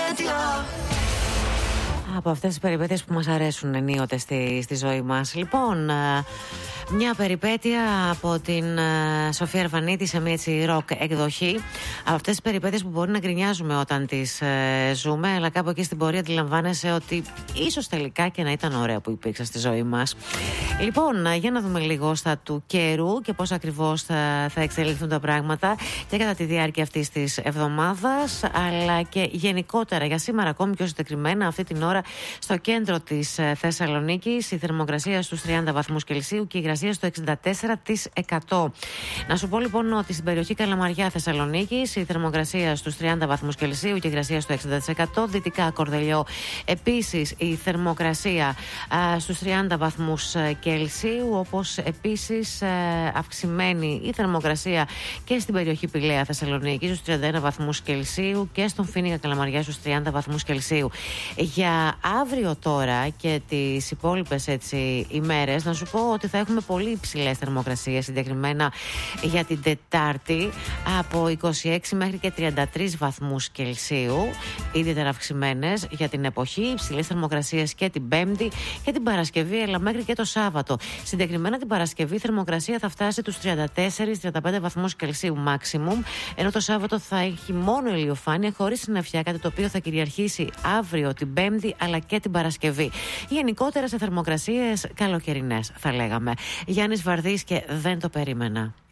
Από αυτές τις περιπέτειες που μας αρέσουν ενίοτε στη ζωή μας. Λοιπόν, μια περιπέτεια από την Σοφία Αρβανίτη σε μια έτσι ροκ εκδοχή. Από αυτές τις περιπέτειες που μπορεί να γκρινιάζουμε όταν τις ζούμε, αλλά κάπου εκεί στην πορεία αντιλαμβάνεσαι ότι ίσως τελικά και να ήταν ωραία που υπήρξε στη ζωή μας. Λοιπόν, για να δούμε λίγο στα του καιρού και πώς ακριβώς θα εξελιχθούν τα πράγματα και κατά τη διάρκεια αυτής της εβδομάδας, αλλά και γενικότερα για σήμερα, ακόμη πιο συγκεκριμένα αυτή την ώρα στο κέντρο της Θεσσαλονίκης, η θερμοκρασία στους 30 βαθμούς Κελσίου και η υγρασία στο 64%. Να σου πω λοιπόν ότι στην περιοχή Καλαμαριά Θεσσαλονίκης η θερμοκρασία στους 30 βαθμούς Κελσίου και η υγρασία στο 60%. Δυτικά Κορδελιό επίσης η θερμοκρασία στους 30 βαθμούς Κελσίου, όπως επίσης αυξημένη η θερμοκρασία και στην περιοχή Πηλαία Θεσσαλονίκη στους 31 βαθμούς Κελσίου και στον Φοίνικα Καλαμαριά στους 30 βαθμούς Κελσίου. Για αύριο τώρα και τις υπόλοιπες έτσι ημέρες, να σου πω ότι θα έχουμε πολύ υψηλές θερμοκρασίες, συγκεκριμένα για την Τετάρτη από 26 μέχρι και 33 βαθμούς Κελσίου, ιδιαίτερα αυξημένες για την εποχή, υψηλές θερμοκρασίες και την Πέμπτη και την Παρασκευή, αλλά μέχρι και το Σάββατο. Συγκεκριμένα την Παρασκευή η θερμοκρασία θα φτάσει τους 34-35 βαθμούς Κελσίου maximum, ενώ το Σάββατο θα έχει μόνο ηλιοφάνεια χωρίς συννεφιά, κάτι το οποίο θα κυριαρχήσει αύριο την Πέμπτη αλλά και την Παρασκευή. Γενικότερα σε θερμοκρασίες καλοκαιρινές θα λέγαμε. Γιάννης Βαρδής και δεν το περίμενα.